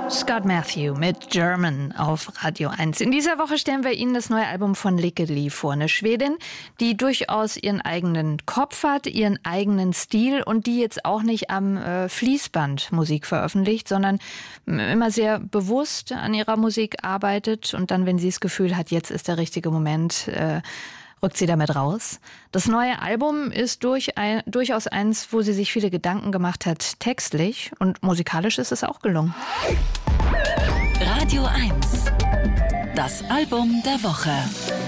Scott Matthew mit German auf Radio 1. In dieser Woche stellen wir Ihnen das neue Album von Lykke Li vor. Eine Schwedin, die durchaus ihren eigenen Kopf hat, ihren eigenen Stil und die jetzt auch nicht am Fließband Musik veröffentlicht, sondern immer sehr bewusst an ihrer Musik arbeitet und dann, wenn sie das Gefühl hat, jetzt ist der richtige Moment, rückt sie damit raus. Das neue Album ist durchaus eins, wo sie sich viele Gedanken gemacht hat, textlich, und musikalisch ist es auch gelungen. Radio 1. Das Album der Woche.